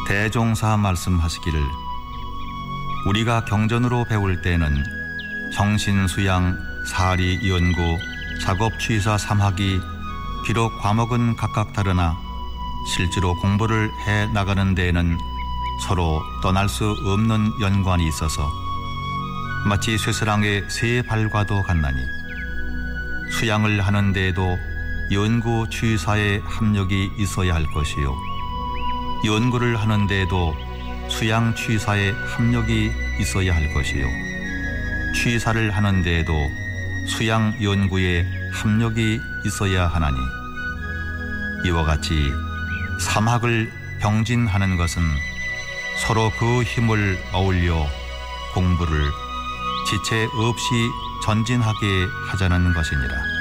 대종사 말씀하시기를 우리가 경전으로 배울 때는 정신수양, 사리, 연구, 작업, 취사, 삼학이 비록 과목은 각각 다르나 실제로 공부를 해 나가는 데에는 서로 떠날 수 없는 연관이 있어서 마치 쇠사랑의 세 발과도 같나니 수양을 하는 데에도 연구, 취사의 합력이 있어야 할 것이요 연구를 하는 데에도 수양, 취사의 합력이 있어야 할 것이요 취사를 하는 데에도 수양, 연구의 합력이 있어야 하나니 이와 같이 삼학을 병진하는 것은 서로 그 힘을 어울려 공부를 지체 없이 전진하게 하자는 것이니라.